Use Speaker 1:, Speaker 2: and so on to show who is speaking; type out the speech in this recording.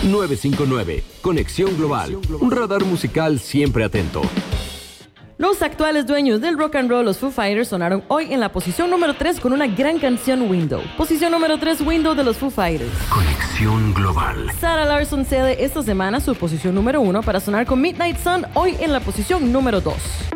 Speaker 1: 959, Conexión Global, un radar musical siempre atento.
Speaker 2: Los actuales dueños del rock and roll, los Foo Fighters, sonaron hoy en la posición número 3 con una gran canción, Window. Posición número 3, Window de los Foo Fighters.
Speaker 1: Conexión Global.
Speaker 2: Sarah Larsson cede esta semana su posición número 1 para sonar con Midnight Sun hoy en la posición número 2.